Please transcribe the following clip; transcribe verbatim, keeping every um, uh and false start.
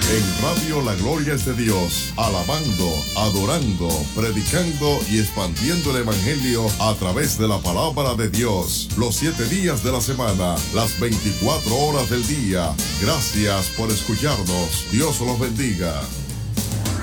En Radio La Gloria es de Dios, alabando, adorando, predicando y expandiendo el Evangelio a través de la palabra de Dios. Los siete días de la semana, las veinticuatro horas del día. Gracias por escucharnos. Dios los bendiga.